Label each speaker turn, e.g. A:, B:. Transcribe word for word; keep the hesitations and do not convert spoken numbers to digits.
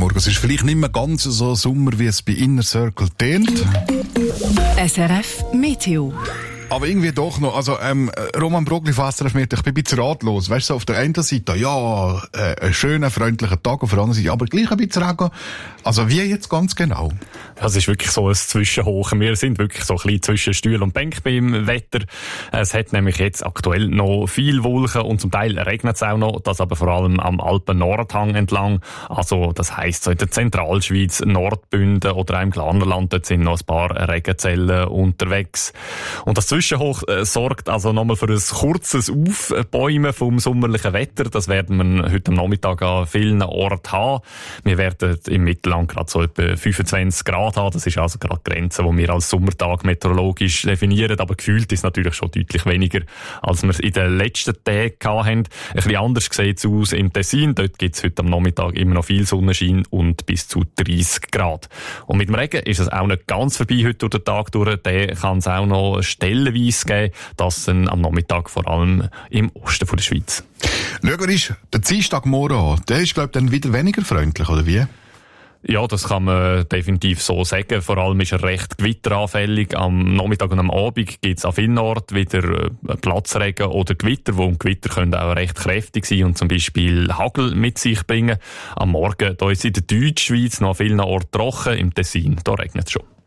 A: Morgen. Es ist vielleicht nicht mehr ganz so Sommer, wie es bei Inner Circle tönt.
B: S R F Meteo.
A: Aber irgendwie doch noch. Also, ähm, Roman Brogli von S R F Meteo, ich bin ein bisschen ratlos. Weißt du, so auf der einen Seite, ja, äh, ein schöner, freundlicher Tag, auf der anderen Seite, aber gleich ein bisschen Regen. Also, wie jetzt ganz genau?
C: Es ist wirklich so ein Zwischenhoch. Wir sind wirklich so ein bisschen zwischen Stuhl und Bank beim Wetter. Es hat nämlich jetzt aktuell noch viel Wolken und zum Teil regnet es auch noch, das aber vor allem am Alpen-Nordhang entlang. Also, das heisst so in der Zentralschweiz, Nordbünden oder auch im Glarnerland, dort sind noch ein paar Regenzellen unterwegs. Und das Zwischenhoch äh, sorgt also nochmal für ein kurzes Aufbäumen vom sommerlichen Wetter. Das werden wir heute am Nachmittag an vielen Orten haben. Wir werden im Mittelland gerade so etwa fünfundzwanzig Grad haben. Das ist also gerade die Grenze, die wir als Sommertag meteorologisch definieren. Aber gefühlt ist es natürlich schon deutlich weniger, als wir es in den letzten Tagen hatten. Ein bisschen anders sieht es aus im Tessin. Dort gibt es heute am Nachmittag immer noch viel Sonnenschein und bis zu dreissig Grad. Und mit dem Regen ist es auch nicht ganz vorbei heute durch den Tag durch. Den kann es auch noch stellenweise geben. Das dann am Nachmittag vor allem im Osten von der Schweiz.
A: Schau ist der Dienstagmorgen an. Der ist, glaube ich, dann wieder weniger freundlich, oder wie?
C: Ja, das kann man definitiv so sagen. Vor allem ist er recht gewitteranfällig. Am Nachmittag und am Abend gibt es an vielen Orten wieder Platzregen oder Gewitter, wo Gewitter können auch recht kräftig sein und zum Beispiel Hagel mit sich bringen. Am Morgen da ist in der Deutschschweiz noch an vielen Orten trocken, im Tessin, da regnet es schon.